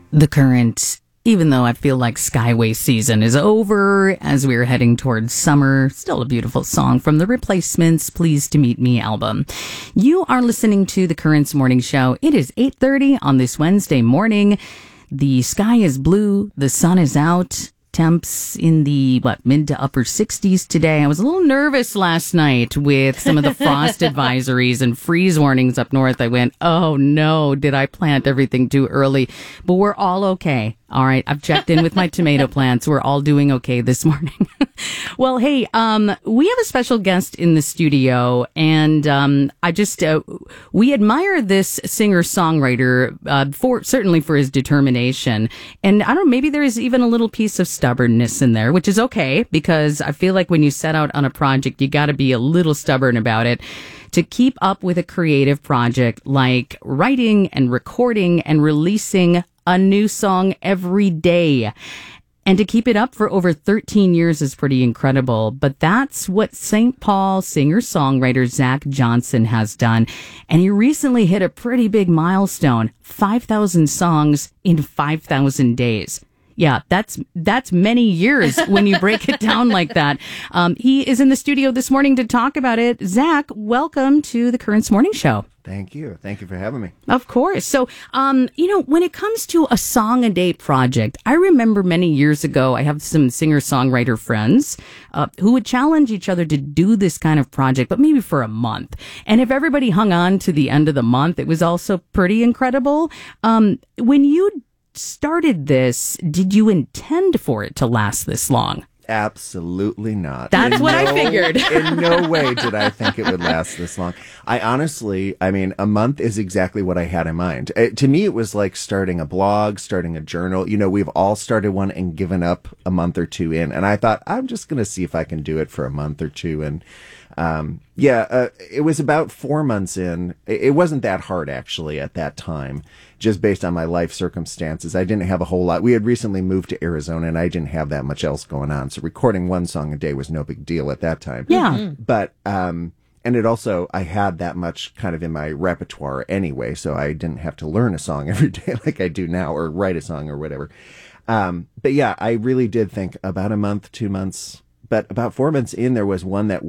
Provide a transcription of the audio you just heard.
The Current, even though I feel like Skyway season is over as we're heading towards summer, still a beautiful song from the Replacements' Pleased to Meet Me album. You are listening to The Current's Morning Show. It is 8:30 on this Wednesday morning. The sky is blue. The sun is out. Temps in the, mid to upper 60s today. I was a little nervous last night with some of the frost advisories and freeze warnings up north. I went, oh no, did I plant everything too early? But we're all okay. All right, I've checked in with my tomato plants. We're all doing okay this morning. Well, hey, we have a special guest in the studio, and we admire this singer-songwriter certainly for his determination. And I don't know, maybe there is even a little piece of stubbornness in there, which is okay, because I feel like when you set out on a project, you got to be a little stubborn about it to keep up with a creative project like writing and recording and releasing a new song every day. And to keep it up for over 13 years is pretty incredible. But that's what St. Paul singer-songwriter Zach Johnson has done. And he recently hit a pretty big milestone, 5,000 songs in 5,000 days. Yeah, that's many years when you break it down like that. He is in the studio this morning to talk about it. Zach, welcome to the Current's Morning Show. Thank you. Thank you for having me. Of course. So, when it comes to a song a day project, I remember many years ago, I have some singer-songwriter friends who would challenge each other to do this kind of project, but maybe for a month. And if everybody hung on to the end of the month, it was also pretty incredible. When you started this, did you intend for it to last this long? Absolutely not. That's what I figured. In no way did I think it would last this long. A month is exactly what I had in mind. To me, it was like starting a blog, starting a journal. You know, we've all started one and given up a month or two in. And I thought, I'm just going to see if I can do it for a month or two. And it was about 4 months in. It wasn't that hard, actually, at that time, just based on my life circumstances. I didn't have a whole lot. We had recently moved to Arizona, and I didn't have that much else going on. So recording one song a day was no big deal at that time. Yeah. Mm-hmm. But, and it also, I had that much kind of in my repertoire anyway, so I didn't have to learn a song every day like I do now, or write a song or whatever. But yeah, I really did think about a month, 2 months. But about 4 months in, there was one that